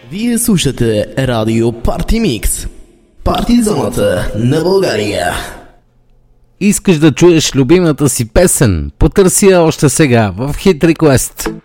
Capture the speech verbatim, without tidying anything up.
Вие слушате Радио Парти Микс. Партизаната на България. Искаш да чуеш любимата си песен? Потърси я още сега в Hit Request.